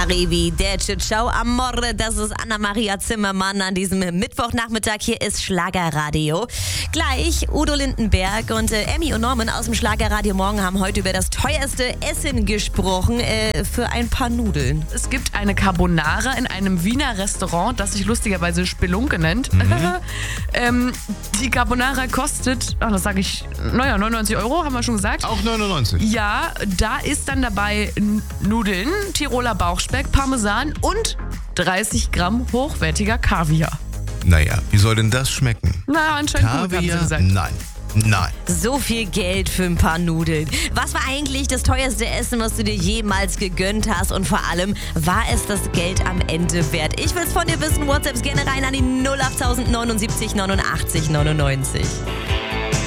Arrivederci, ciao amore, das ist Anna-Maria Zimmermann an diesem Mittwochnachmittag. Hier ist Schlagerradio. Gleich Udo Lindenberg und Emmy und Norman aus dem Schlagerradio Morgen haben heute über das teuerste Essen gesprochen für ein paar Nudeln. Es gibt eine Carbonara in einem Wiener Restaurant, das sich lustigerweise Spelunke nennt. Die Carbonara kostet, das sage ich, 99 €, haben wir schon gesagt. Auch 99. Ja, da ist dann dabei Nudeln, Tiroler Bauchspeck, Parmesan und 30 Gramm hochwertiger Kaviar. Naja, wie soll denn das schmecken? Na, anscheinend gut, haben sie gesagt. Nein. So viel Geld für ein paar Nudeln. Was war eigentlich das teuerste Essen, was du dir jemals gegönnt hast? Und vor allem, war es das Geld am Ende wert? Ich will's von dir wissen. WhatsApps gerne rein an die 08000 79 89 99.